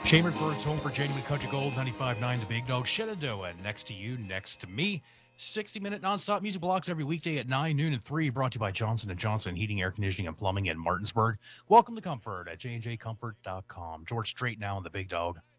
Chambersburg's home for genuine country gold, 95.9 The Big Dog, Shenandoah. Next to you, next to me. 60-minute nonstop music blocks every weekday at 9, noon, and 3, brought to you by Johnson & Johnson Heating, Air Conditioning, and Plumbing in Martinsburg. Welcome to Comfort at jnjcomfort.com. George Strait now on The Big Dog.